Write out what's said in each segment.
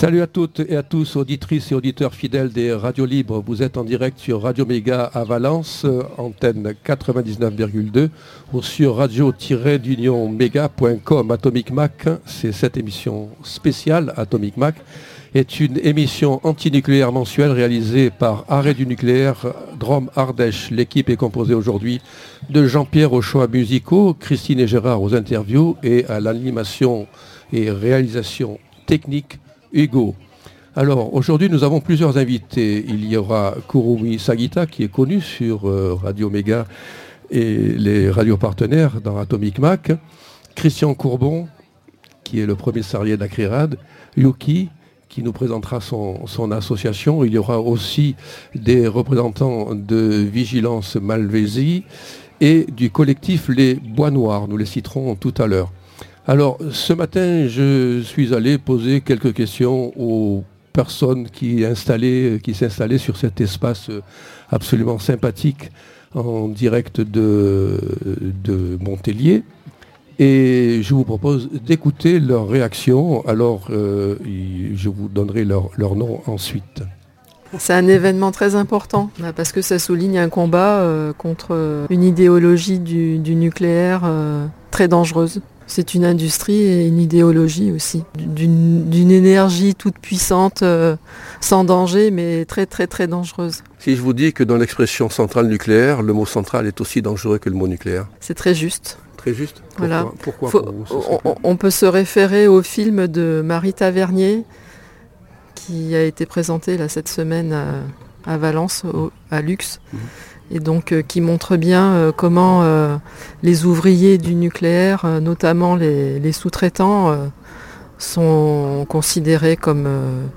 Salut à toutes et à tous, auditrices et auditeurs fidèles des radios libres. Vous êtes en direct sur Radio Méga à Valence, antenne 99,2 ou sur radio-méga.com. Atomic Mac, c'est cette émission spéciale. Atomic Mac est une émission antinucléaire mensuelle réalisée par Arrêt du nucléaire Drôme Ardèche. L'équipe est composée aujourd'hui de Jean-Pierre aux choix musicaux, Christine et Gérard aux interviews et à l'animation et réalisation technique Hugo. Alors aujourd'hui nous avons plusieurs invités. Il y aura Kurumi Sagita qui est connu sur Radio Méga et les radios partenaires dans Atomic Mac. Christian Courbon qui est le premier salarié d'Acrirad. Yuki qui nous présentera son association. Il y aura aussi des représentants de Vigilance Malvésie et du collectif Les Bois Noirs. Nous les citerons tout à l'heure. Alors, ce matin, je suis allé poser quelques questions aux personnes qui s'installaient sur cet espace absolument sympathique en direct de Montpellier. Et je vous propose d'écouter leurs réactions. Alors, je vous donnerai leur nom ensuite. C'est un événement très important parce que ça souligne un combat contre une idéologie du nucléaire très dangereuse. C'est une industrie et une idéologie aussi, d'une énergie toute puissante, sans danger, mais très très très dangereuse. Si je vous dis que dans l'expression centrale nucléaire, le mot central est aussi dangereux que le mot nucléaire. C'est très juste. Très juste. Voilà. Pourquoi pour vous, on peut se référer au film de Marie Tavernier, qui a été présenté là, cette semaine à Valence, à Lux. Et donc qui montre bien comment les ouvriers du nucléaire, notamment les sous-traitants, sont considérés comme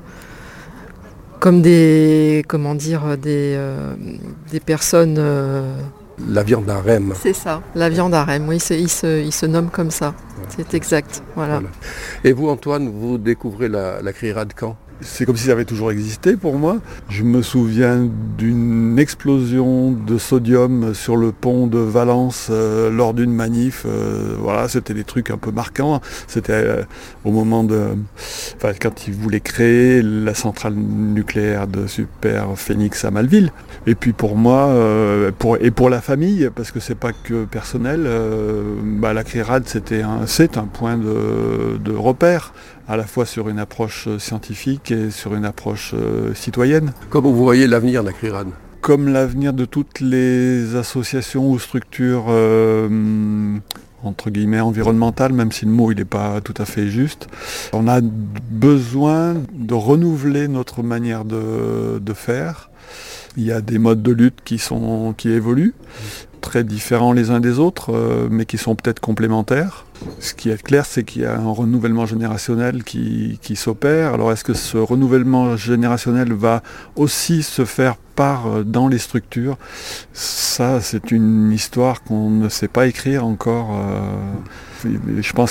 des personnes... La viande harem. C'est ça, la viande harem, oui, il se nomme comme ça, voilà. C'est exact. Voilà. Et vous Antoine, vous découvrez la CRIRAD quand ? C'est comme si ça avait toujours existé pour moi. Je me souviens d'une explosion de sodium sur le pont de Valence lors d'une manif. Voilà, c'était des trucs un peu marquants. C'était au moment quand ils voulaient créer la centrale nucléaire de Super Phénix à Malville. Et puis pour moi, pour la famille, parce que c'est pas que personnel, la CRIRAD c'est un point de repère, à la fois sur une approche scientifique et sur une approche citoyenne. Comment vous voyez l'avenir de la CRIRAD ? Comme l'avenir de toutes les associations ou structures entre guillemets environnementales, même si le mot il n'est pas tout à fait juste. On a besoin de renouveler notre manière de faire. Il y a des modes de lutte qui évoluent, très différents les uns des autres, mais qui sont peut-être complémentaires. Ce qui est clair, c'est qu'il y a un renouvellement générationnel qui s'opère. Alors est-ce que ce renouvellement générationnel va aussi se faire dans les structures ? Ça, c'est une histoire qu'on ne sait pas écrire encore. Je pense